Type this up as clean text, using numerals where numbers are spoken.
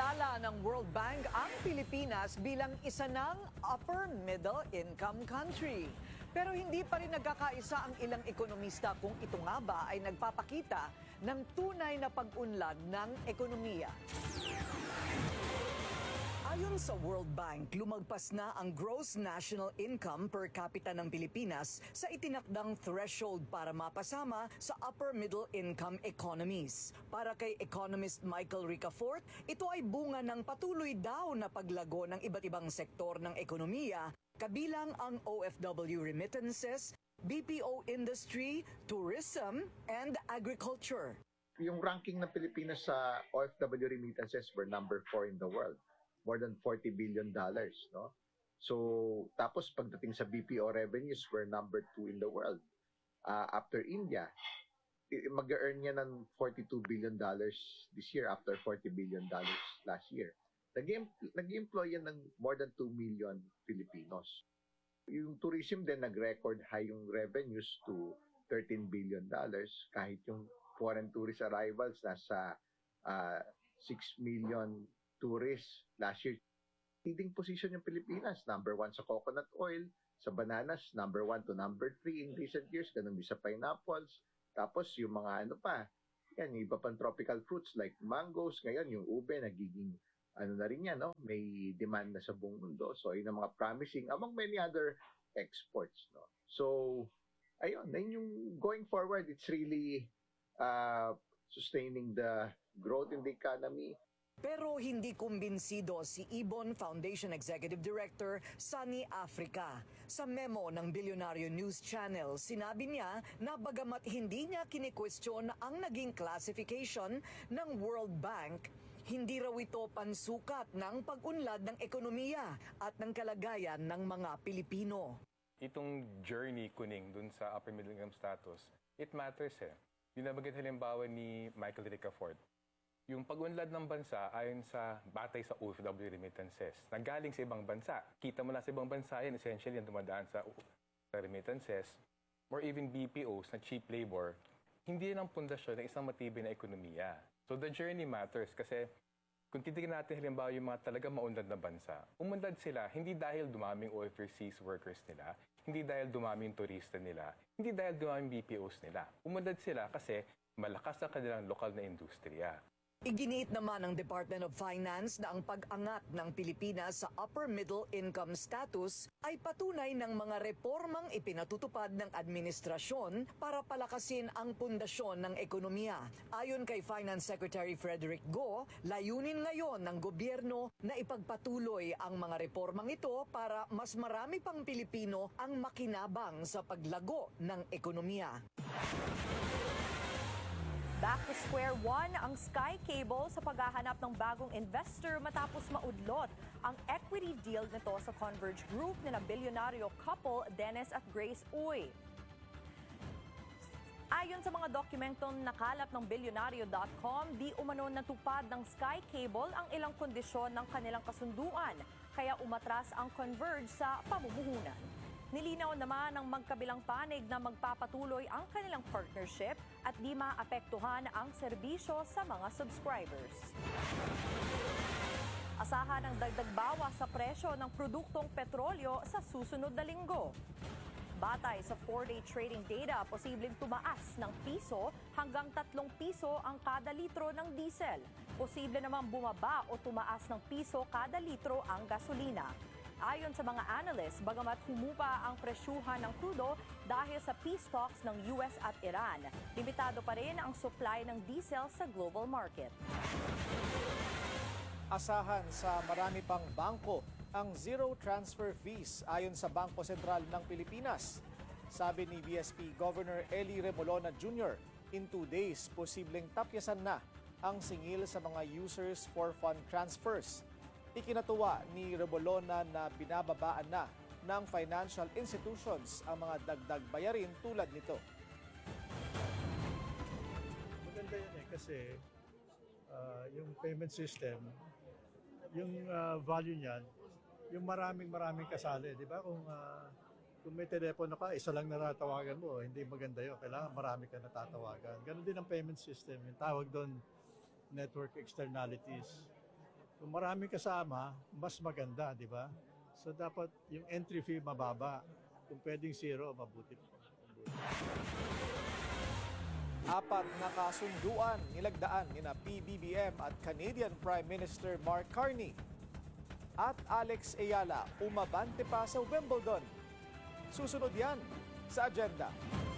Inilala ng World Bank ang Pilipinas bilang isa ng upper middle income country. Pero hindi pa rin nagkakaisa ang ilang ekonomista kung ito nga ba ay nagpapakita ng tunay na pag-unlad ng ekonomiya. Ayon sa World Bank, lumagpas na ang gross national income per capita ng Pilipinas sa itinakdang threshold para mapasama sa upper middle income economies. Para kay economist Michael Ricafort, ito ay bunga ng patuloy daw na paglago ng iba't ibang sektor ng ekonomiya, kabilang ang OFW remittances, BPO industry, tourism, and agriculture. Yung ranking ng Pilipinas sa OFW remittances, we're number 4 in the world. More than $40 billion, no? So, tapos pagdating sa BPO revenues, we're number 2 in the world. After India, mag-earn niya ng $42 billion this year after $40 billion last year. Nag-employ yan ng more than 2 million Filipinos. Yung tourism din, nag-record high yung revenues to $13 billion kahit yung foreign tourist arrivals nasa 6 million tourists last year. Leading position yung Pilipinas, number 1 sa coconut oil, sa bananas, number 1 to number 3 in recent years, ganun din sa pineapples. Tapos yung mga ano pa, yan, yung iba pang tropical fruits like mangoes, ngayon yung ube nagiging ano na rin yan, no? May demand na sa buong mundo. So yun ang mga promising among many other exports, no? So ayun, then yung going forward, it's really sustaining the growth in the economy. Pero hindi kumbinsido si Ibon Foundation Executive Director Sunny Africa. Sa memo ng Bilyonaryo News Channel, sinabi niya na bagamat hindi niya kinikwestiyon ang naging classification ng World Bank, hindi raw ito pansukat ng pag-unlad ng ekonomiya at ng kalagayan ng mga Pilipino. Itong journey kuning dun sa upper middle income status, it matters eh. Yung nabanggit halimbawa ni Michael Ricafort, yung pag-unlad ng bansa ayon sa batay sa OFW remittances, nanggaling sa ibang bansa. Kita mo na sa ibang bansa yan, essentially yan dumadaan sa remittances or even BPOs na cheap labor, hindi yan ang pundasyon ng isang matibay na ekonomiya. So the journey matters kasi kung titignan natin halimbawa yung mga talaga maunlad na bansa, umunlad sila hindi dahil dumaming overseas workers nila, hindi dahil dumaming turista nila, hindi dahil dumaming BPOs nila. Umunlad sila kasi malakas ang kanilang lokal na industriya. Iginiit naman ng Department of Finance na ang pag-angat ng Pilipinas sa upper middle income status ay patunay ng mga reformang ipinatutupad ng administrasyon para palakasin ang pundasyon ng ekonomiya. Ayon kay Finance Secretary Frederick Go, layunin ngayon ng gobyerno na ipagpatuloy ang mga reformang ito para mas marami pang Pilipino ang makinabang sa paglago ng ekonomiya. Back to square one ang Sky Cable sa paghahanap ng bagong investor matapos maudlot ang equity deal nito sa Converge Group ni na bilyonaryo couple Dennis at Grace Uy. Ayon sa mga dokumentong nakalap ng bilyonaryo.com, di umano natupad ng Sky Cable ang ilang kondisyon ng kanilang kasunduan, kaya umatras ang Converge sa pamumuhunan. Nilinaw naman ng magkabilang panig na magpapatuloy ang kanilang partnership at di maapektuhan ang serbisyo sa mga subscribers. Asahan ang dagdag bawas sa presyo ng produktong petrolyo sa susunod na linggo. Batay sa 4-day trading data, posibleng tumaas ng piso hanggang 3 piso ang kada litro ng diesel. Posible naman bumaba o tumaas ng piso kada litro ang gasolina. Ayon sa mga analysts, bagamat humupa ang presyuhan ng krudo dahil sa peace talks ng US at Iran, limitado pa rin ang supply ng diesel sa global market. Asahan sa marami pang bangko ang zero transfer fees ayon sa Bangko Sentral ng Pilipinas. Sabi ni BSP Governor Eli Remolona Jr., in 2 days, posibleng tapyasan na ang singil sa mga users for fund transfers. Ikinatuwa ni Remolona na binababaan na ng financial institutions ang mga dagdag bayarin tulad nito. Maganda yun kasi yung payment system, yung value niyan, yung maraming kasali, di ba? Kung may telepono ka, isa lang natatawagan mo, hindi maganda yun. Kailangan marami ka natatawagan. Ganon din ang payment system. Yung tawag doon, network externalities. Kung maraming kasama, mas maganda, di ba? So dapat yung entry fee mababa. Kung pwedeng zero, mabuti. Apat na kasunduan nilagdaan ni PBBM at Canadian Prime Minister Mark Carney. At Alex Ayala umabante pa sa Wimbledon. Susunod yan sa agenda.